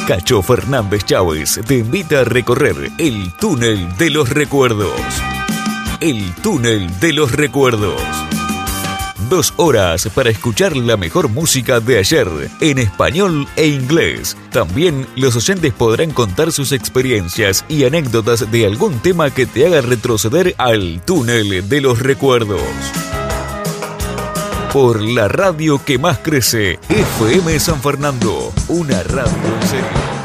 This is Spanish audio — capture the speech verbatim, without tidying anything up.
Cacho Fernández Chávez te invita a recorrer el túnel de los recuerdos. El túnel de los recuerdos. Dos horas para escuchar la mejor música de ayer en español e inglés. También los oyentes podrán contar sus experiencias y anécdotas de algún tema que te haga retroceder al túnel de los recuerdos. Por la radio que más crece, F M San Fernando, una radio en serio.